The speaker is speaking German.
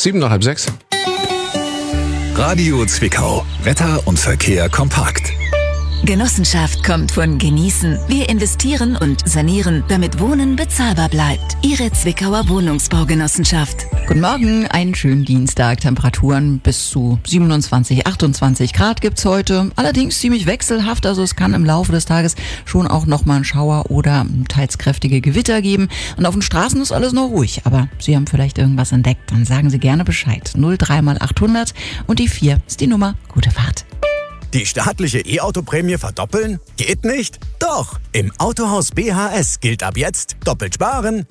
7 nach halb 6. Radio Zwickau. Wetter und Verkehr kompakt. Genossenschaft kommt von Genießen. Wir investieren und sanieren, damit Wohnen bezahlbar bleibt. Ihre Zwickauer Wohnungsbaugenossenschaft. Guten Morgen, einen schönen Dienstag. Temperaturen bis zu 27, 28 Grad gibt's heute. Allerdings ziemlich wechselhaft, also es kann im Laufe des Tages schon auch nochmal einen Schauer oder teils kräftige Gewitter geben. Und auf den Straßen ist alles noch ruhig, aber Sie haben vielleicht irgendwas entdeckt, dann sagen Sie gerne Bescheid. 03 mal 800 und die 4 ist die Nummer. Gute Fahrt. Die staatliche E-Auto-Prämie verdoppeln? Geht nicht? Doch! Im Autohaus BHS gilt ab jetzt doppelt sparen,